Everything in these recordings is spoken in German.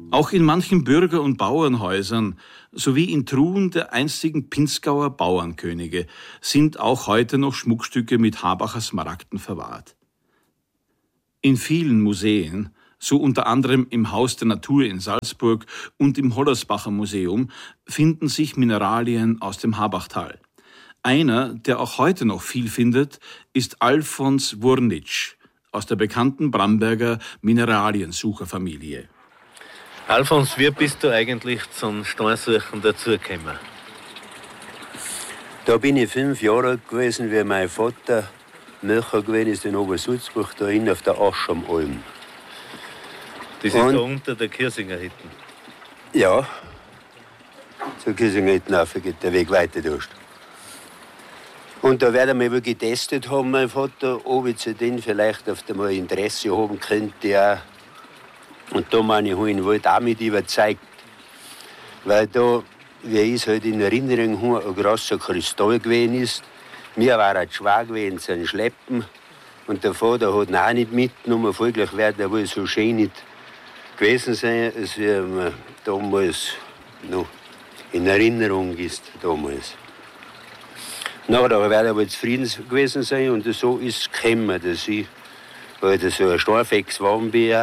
Auch in manchen Bürger- und Bauernhäusern sowie in Truhen der einstigen Pinzgauer Bauernkönige sind auch heute noch Schmuckstücke mit Habacher Smaragden verwahrt. In vielen Museen, so unter anderem im Haus der Natur in Salzburg und im Hollersbacher Museum, finden sich Mineralien aus dem Habachtal. Einer, der auch heute noch viel findet, ist Alfons Wurnitsch aus der bekannten Bramberger Mineraliensucherfamilie. Alfons, wie bist du eigentlich zum Steinsuchen dazugekommen? Da bin ich 5 Jahre alt gewesen, wie mein Vater Möcher gewesen ist in Obersulzbach, da hinten auf der Asch am Alm. Das ist da unter der Kirsingerhütte? Ja, zur Kirsingerhütte rauf geht der Weg weiter durch. Und da werden wir getestet haben, mein Vater, ob ich zu denen vielleicht auf einmal Interesse haben könnte. Ja. Und da meine ich, habe ich ihn halt auch mit überzeugt. Weil da, wie es halt in Erinnerung habe, ein großer Kristall gewesen ist. Mir war er schwer gewesen zu schleppen. Und der Vater hat ihn auch nicht mitgenommen. Folglich wird er wohl so schön nicht gewesen sein, als wie man damals noch in Erinnerung ist. Damals. Nachher wird er wohl zufrieden gewesen sein. Und so ist es gekommen, dass ich halt so ein Steinfex warm bin.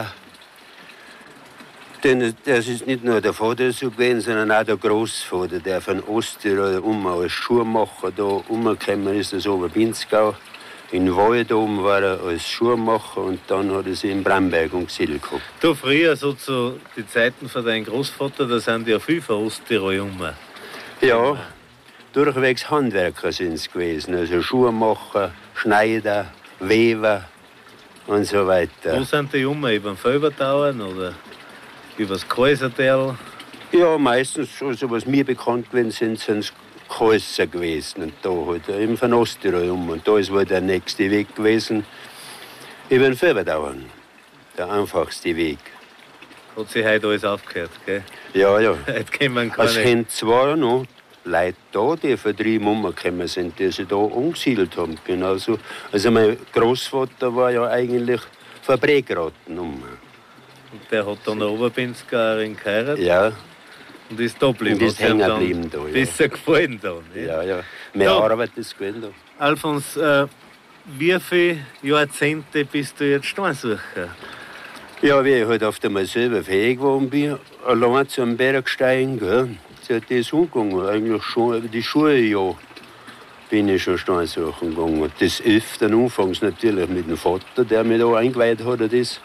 Denn das ist nicht nur der Vater so gewesen, sondern auch der Großvater, der von Osttirol als Schuhmacher da umgekommen ist, das Oberpinzgau. In Wald oben war er als Schuhmacher und dann hat er sich in Bramberg umgesiedelt gehabt. Du, früher, so zu den Zeiten von deinem Großvater, da sind ja viele von Osttirol rum. Ja, durchwegs Handwerker sind es gewesen, also Schuhmacher, Schneider, Weber und so weiter. Wo sind die rum? Über den Felbertauern oder über das Kaisertal? Ja, meistens, also was mir bekannt gewesen sind, sind es Kaiser gewesen. Und da halt eben von Osttirol um. Und da ist wohl der nächste Weg gewesen, über den Felbertauern. Der einfachste Weg. Hat sich heute alles aufgehört, gell? Ja, ja. Heute kann man Es sind zwar noch Leute da, die vertrieben umgekommen sind, die sich da umgesiedelt haben. Genauso. Also mein Großvater war ja eigentlich von Bregraten um. Und der hat dann eine Oberpinzgauerin geheiratet? Ja. Und ist da geblieben? Und ist hängen geblieben da, ja. Ist er gefallen dann? Ja, ja. Mehr Arbeit ist gewesen da. Alfons, wie viele Jahrzehnte bist du jetzt Steinsucher? Ja, wie ich halt auf einmal selber fähig geworden bin, allein zum Bergsteigen, gell. Das ist umgegangen, eigentlich schon über die Schuljahr bin ich schon Steinsuchen gegangen. Das öfter anfangs natürlich mit dem Vater, der mich da eingeweiht hat, das.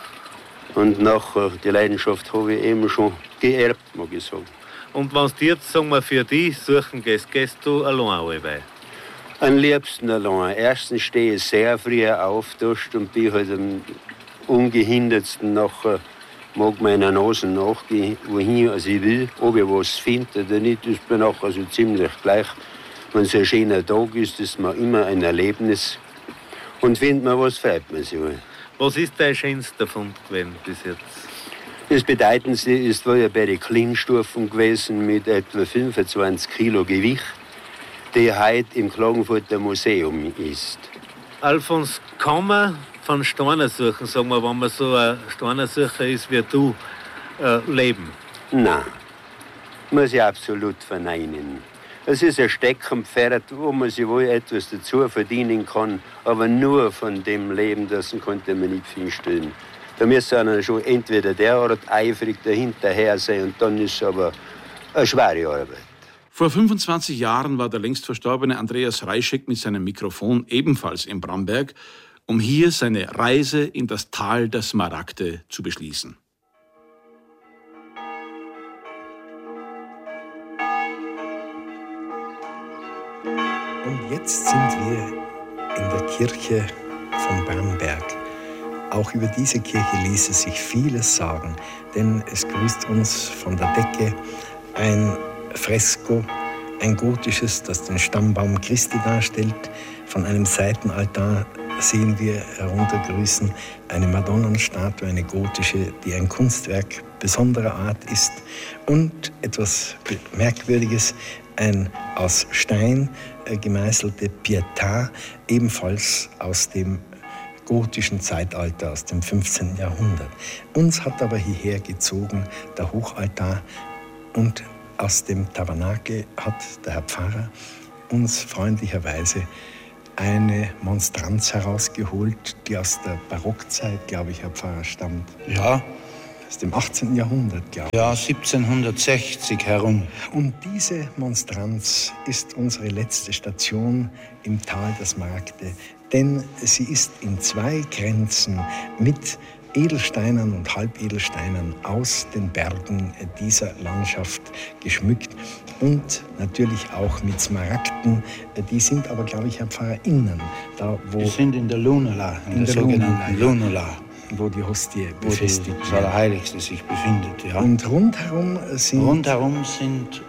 Und nachher die Leidenschaft habe ich eben schon geerbt, mag ich sagen. Und wenn du jetzt, sagen wir, für dich suchen gehst du allein dabei? Am liebsten allein. Erstens stehe ich sehr früh auf und bin halt am ungehindertsten nachher, mag meiner Nase nachgehen, wohin ich will. Ob ich was finde oder nicht, ist mir nachher so ziemlich gleich. Wenn es ein schöner Tag ist, ist mir immer ein Erlebnis. Und findet man was, freut man sich. Was ist dein schönster Fund gewesen bis jetzt? Das Bedeutendste ist wohl bei den Kleinstufen gewesen mit etwa 25 Kilo Gewicht, die heute im Klagenfurter Museum ist. Alfons, kann man von Steinersuchen, sagen wir, wenn man so ein Steinersucher ist wie du, leben? Nein, muss ich absolut verneinen. Es ist ein Steckenpferd, wo man sich wohl etwas dazu verdienen kann, aber nur von dem Leben lassen konnte man nicht viel stellen. Da müsste einer schon entweder derart eifrig dahinterher sein und dann ist es aber eine schwere Arbeit. Vor 25 Jahren war der längst verstorbene Andreas Reischek mit seinem Mikrofon ebenfalls in Bramberg, um hier seine Reise in das Tal der Smaragde zu beschließen. Und jetzt sind wir in der Kirche von Bamberg. Auch über diese Kirche ließe sich vieles sagen, denn es grüßt uns von der Decke ein Fresko, ein gotisches, das den Stammbaum Christi darstellt. Von einem Seitenaltar sehen wir heruntergrüßen eine Madonnenstatue, eine gotische, die ein Kunstwerk besonderer Art ist. Und etwas Merkwürdiges, ein aus Stein gemeißelte Pietà, ebenfalls aus dem gotischen Zeitalter aus dem 15. Jahrhundert. Uns hat aber hierher gezogen der Hochaltar, und aus dem Tabernakel hat der Herr Pfarrer uns freundlicherweise eine Monstranz herausgeholt, die aus der Barockzeit, glaube ich, Herr Pfarrer, stammt. Ja. Aus dem 18. Jahrhundert, glaube ich. Ja, 1760 herum. Und diese Monstranz ist unsere letzte Station im Tal der Smaragde, denn sie ist in 2 Kränzen mit Edelsteinern und Halbedelsteinern aus den Bergen dieser Landschaft geschmückt und natürlich auch mit Smaragden. Die sind aber, glaube ich, Herr Pfarrer, innen. Da, wo Wir sind in der Lunula, in der sogenannten Lunula, wo die Hostie wo befestigt das wird. Allerheiligste sich befindet. Ja. Und rundherum sind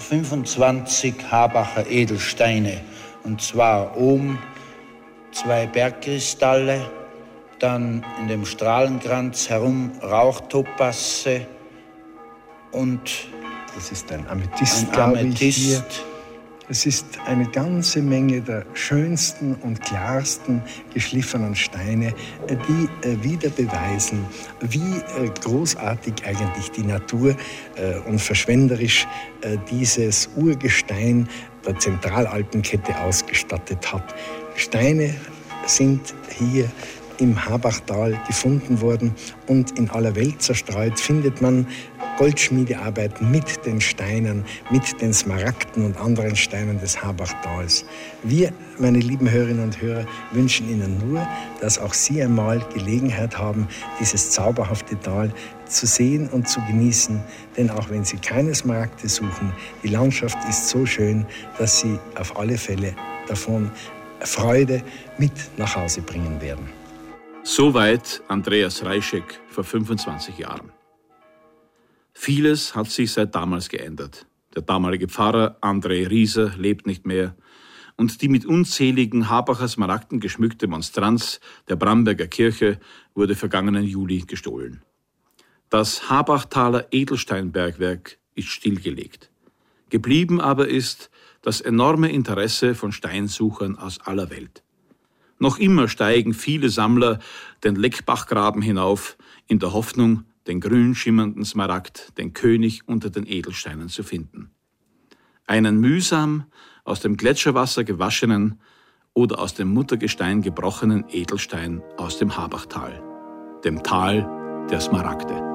25 Habacher Edelsteine. Und zwar oben 2 Bergkristalle, dann in dem Strahlenkranz herum Rauchtopasse und das ist ein Amethyst, ein glaube ich, hier. Amethyst. Es ist eine ganze Menge der schönsten und klarsten geschliffenen Steine, die wieder beweisen, wie großartig eigentlich die Natur und verschwenderisch dieses Urgestein der Zentralalpenkette ausgestattet hat. Steine sind hier im Habachtal gefunden worden und in aller Welt zerstreut findet man Goldschmiedearbeiten mit den Steinen, mit den Smaragden und anderen Steinen des Habachtals. Wir, meine lieben Hörerinnen und Hörer, wünschen Ihnen nur, dass auch Sie einmal Gelegenheit haben, dieses zauberhafte Tal zu sehen und zu genießen. Denn auch wenn Sie keine Smaragde suchen, die Landschaft ist so schön, dass Sie auf alle Fälle davon Freude mit nach Hause bringen werden. Soweit Andreas Reischek vor 25 Jahren. Vieles hat sich seit damals geändert. Der damalige Pfarrer André Rieser lebt nicht mehr und die mit unzähligen Habacher Smaragden geschmückte Monstranz der Bramberger Kirche wurde vergangenen Juli gestohlen. Das Habachtaler Edelsteinbergwerk ist stillgelegt. Geblieben aber ist das enorme Interesse von Steinsuchern aus aller Welt. Noch immer steigen viele Sammler den Leckbachgraben hinauf, in der Hoffnung, den grün schimmernden Smaragd, den König unter den Edelsteinen zu finden. Einen mühsam aus dem Gletscherwasser gewaschenen oder aus dem Muttergestein gebrochenen Edelstein aus dem Habachtal, dem Tal der Smaragde.